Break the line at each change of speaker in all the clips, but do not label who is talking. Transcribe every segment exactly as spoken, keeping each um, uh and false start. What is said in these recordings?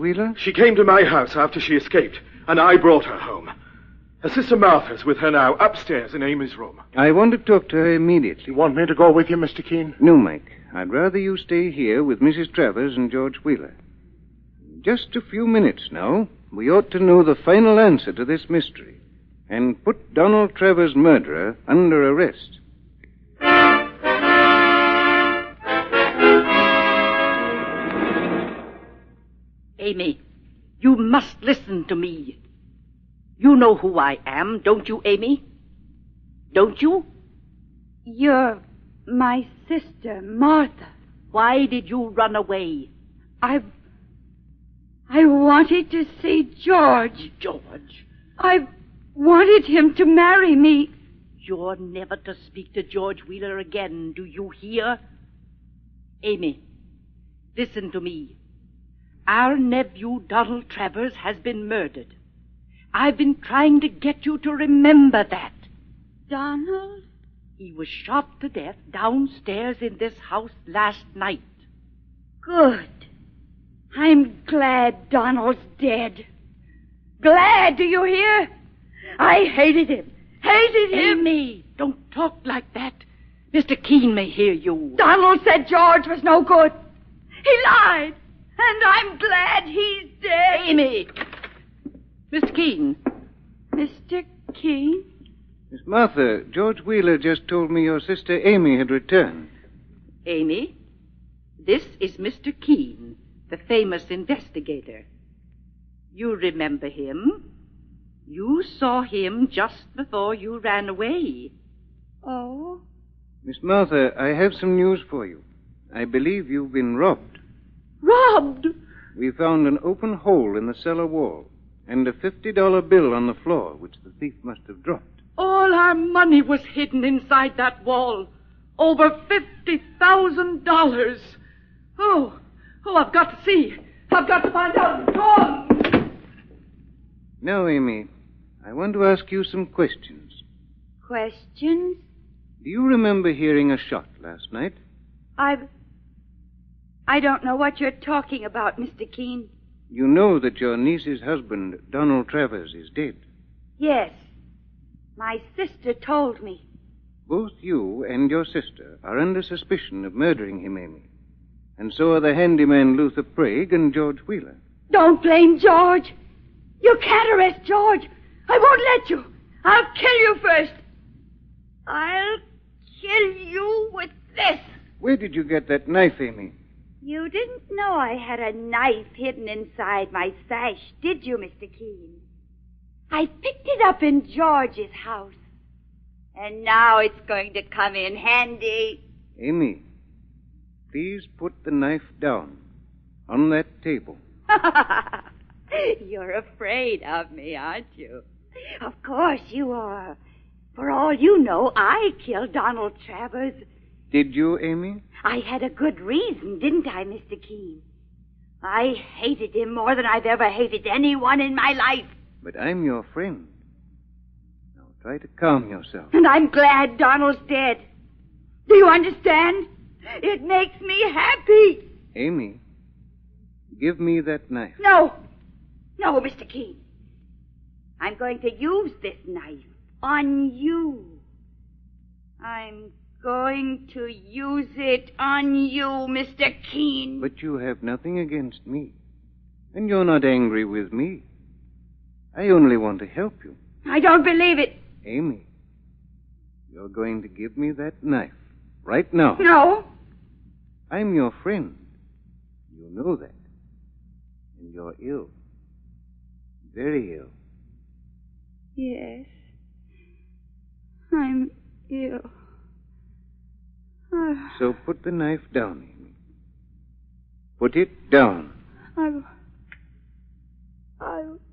Wheeler?
She came to my house after she escaped, and I brought her home. Her sister Martha's with her now, upstairs in Amy's room.
I want to talk to her immediately.
You want me to go with you, Mister Keene?
No, Mike. I'd rather you stay here with Missus Travers and George Wheeler. Just a few minutes now. We ought to know the final answer to this mystery and put Donald Travers' murderer under arrest.
Amy, you must listen to me. You know who I am, don't you, Amy? Don't you?
You're my sister, Martha.
Why did you run away?
I... I wanted to see George.
George?
I wanted him to marry me.
You're never to speak to George Wheeler again, do you hear? Amy, listen to me. Our nephew, Donald Travers, has been murdered. I've been trying to get you to remember that.
Donald?
He was shot to death downstairs in this house last night.
Good. I'm glad Donald's dead. Glad, do you hear? I hated him. Hated him.
Amy, don't talk like that. Mister Keene may hear you.
Donald said George was no good. He lied. And I'm glad he's dead.
Amy! Mister Keene.
Mister Keene?
Miss Martha, George Wheeler just told me your sister Amy had returned.
Amy, this is Mister Keene, the famous investigator. You remember him? You saw him just before you ran away.
Oh?
Miss Martha, I have some news for you. I believe you've been robbed.
Robbed?
We found an open hole in the cellar wall and a fifty dollar bill on the floor, which the thief must have dropped.
All our money was hidden inside that wall. Over fifty thousand dollars. Oh, oh, I've got to see. I've got to find out. Go on.
Now, Amy, I want to ask you some questions.
Questions?
Do you remember hearing a shot last night?
I've... I don't know what you're talking about, Mister Keene.
You know that your niece's husband, Donald Travers, is dead.
Yes. My sister told me.
Both you and your sister are under suspicion of murdering him, Amy. And so are the handyman Luther Prague and George Wheeler.
Don't blame George. You can't arrest George. I won't let you. I'll kill you first. I'll kill you with this.
Where did you get that knife, Amy?
You didn't know I had a knife hidden inside my sash, did you, Mister Keene? I picked it up in George's house. And now it's going to come in handy.
Amy, please put the knife down on that table.
You're afraid of me, aren't you? Of course you are. For all you know, I killed Donald Travers.
Did you, Amy?
I had a good reason, didn't I, Mister Keene? I hated him more than I've ever hated anyone in my life.
But I'm your friend. Now try to calm yourself.
And I'm glad Donald's dead. Do you understand? It makes me happy.
Amy, give me that knife.
No. No, Mister Keene. I'm going to use this knife on you. I'm going to use it on you, Mister Keene.
But you have nothing against me. And you're not angry with me. I only want to help you.
I don't believe it.
Amy, you're going to give me that knife right now.
No.
I'm your friend. You know that. And you're ill. Very ill.
Yes. I'm ill. Uh,
so put the knife down, Amy. Put it down.
I'm... I'm...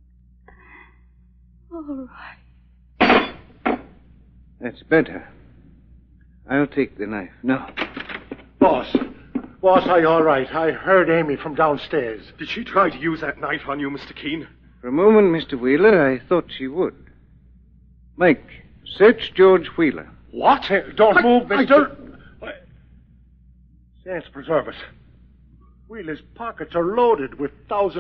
All right.
That's better. I'll take the knife now.
Boss. Boss, are you all right? I heard Amy from downstairs.
Did she try to use that knife on you, Mister Keene?
For a moment, Mister Wheeler, I thought she would. Mike, search George Wheeler.
What? Hey, don't
I,
move, Mister
I don't...
I... Saints preserve us. Wheeler's pockets are loaded with thousands